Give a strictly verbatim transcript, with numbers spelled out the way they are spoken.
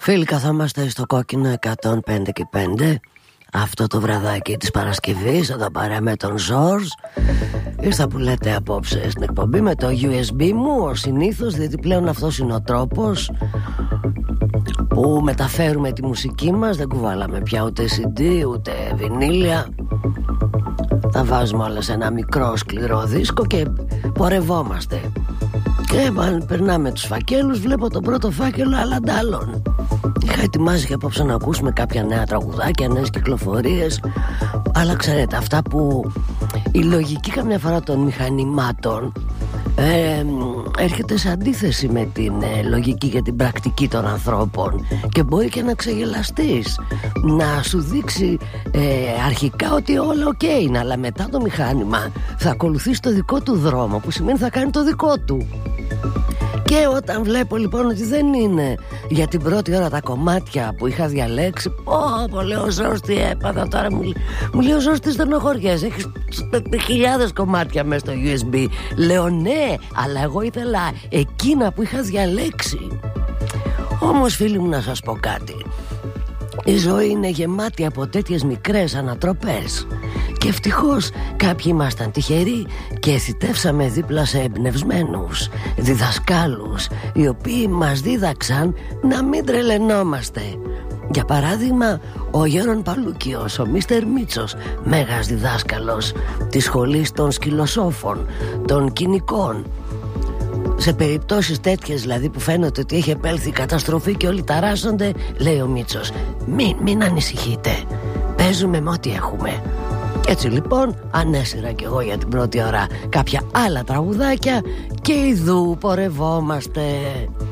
Φίλοι, καθόμαστε στο κόκκινο εκατόν πέντε και πέντε αυτό το βραδάκι της Παρασκευής, εδώ παρά με τον Ζορζ. Ήρθα που λέτε απόψε στην εκπομπή με το γιου ες μπι μου, ως συνήθως, διότι πλέον αυτός είναι ο τρόπος που μεταφέρουμε τη μουσική μας. Δεν κουβάλαμε πια ούτε σι ντι ούτε βινίλια. Τα βάζουμε όλα σε ένα μικρό σκληρό δίσκο και πορευόμαστε. Και περνάμε τους φακέλους. Βλέπω τον πρώτο φάκελο αλαντάλλον. Είχα ετοιμάσει και απόψε να ακούσουμε κάποια νέα τραγουδάκια, νέες κυκλοφορίες. Αλλά ξέρετε, αυτά που η λογική καμιά φορά των μηχανημάτων ε, έρχεται σε αντίθεση με την ε, λογική και την πρακτική των ανθρώπων, και μπορεί και να ξεγελαστείς, να σου δείξει ε, αρχικά ότι όλα οκ okay είναι, αλλά μετά το μηχάνημα θα ακολουθήσει το δικό του δρόμο, που σημαίνει θα κάνει το δικό του. Και όταν βλέπω λοιπόν ότι δεν είναι για την πρώτη ώρα τα κομμάτια που είχα διαλέξει, πω πω λέω Ζόρς, τι έπαθα τώρα, μου, μου λέει ο Ζόρς, τι στενοχωριές, έχεις χιλιάδες κομμάτια μέσα στο γιου ες μπι. Λέω ναι, αλλά εγώ ήθελα εκείνα που είχα διαλέξει. Όμως φίλοι μου, να σας πω κάτι, η ζωή είναι γεμάτη από τέτοιες μικρές ανατροπές. Και ευτυχώς κάποιοι ήμασταν τυχεροί και θητεύσαμε δίπλα σε εμπνευσμένους διδασκάλους, οι οποίοι μας δίδαξαν να μην τρελαινόμαστε. Για παράδειγμα, ο Γέρον Παλούκιος, ο Μίστερ Μίτσος, μέγας διδάσκαλος της σχολής των σκυλοσόφων, των κοινικών. Σε περιπτώσεις τέτοιες δηλαδή που φαίνεται ότι έχει επέλθει η καταστροφή και όλοι ταράσσονται, λέει ο Μίτσος, μην, μην ανησυχείτε, παίζουμε με ό,τι έχουμε. Έτσι λοιπόν ανέσυρα κι εγώ για την πρώτη ώρα κάποια άλλα τραγουδάκια και ιδού πορευόμαστε.